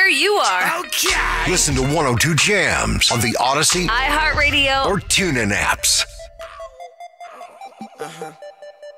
where you are. Okay. Listen to 102 Jams on the Odyssey, iHeartRadio, or TuneIn apps.